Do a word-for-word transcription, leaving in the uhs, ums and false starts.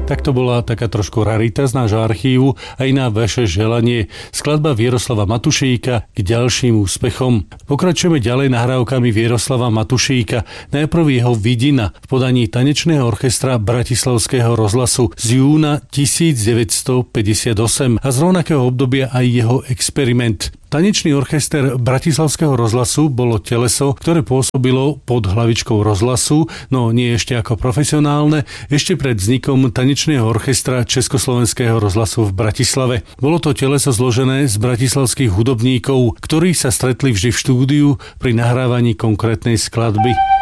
Tak to bola taká trošku rarita z nášho archívu aj na vaše želanie. Skladba Vieroslava Matušíka k ďalším úspechom. Pokračujeme ďalej nahrávkami Vieroslava Matušíka. Najprv jeho Vidina v podaní tanečného orchestra Bratislavského rozhlasu z júna devätnásťstopäťdesiatosem a z rovnakého obdobia aj jeho Experiment. Tanečný orchester Bratislavského rozhlasu bolo teleso, ktoré pôsobilo pod hlavičkou rozhlasu, no nie ešte ako profesionálne, ešte pred vznikom tanečného orchestra Československého rozhlasu v Bratislave. Bolo to teleso zložené z bratislavských hudobníkov, ktorí sa stretli vždy v štúdiu pri nahrávaní konkrétnej skladby.